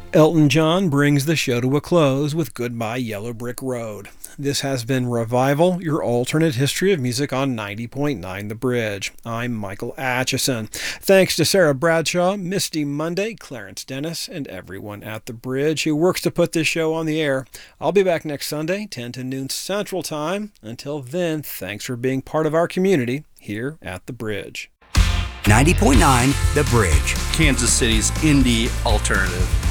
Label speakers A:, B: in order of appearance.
A: Elton John brings the show to a close with Goodbye Yellow Brick Road. This has been Revival, your alternate history of music on 90.9 The Bridge. I'm Michael Atchison. Thanks to Sarah Bradshaw, Misty Monday, Clarence Dennis, and everyone at The Bridge who works to put this show on the air. I'll be back next Sunday, 10 to noon Central Time. Until then, thanks for being part of our community here at The Bridge.
B: 90.9 The Bridge.
C: Kansas City's indie alternative.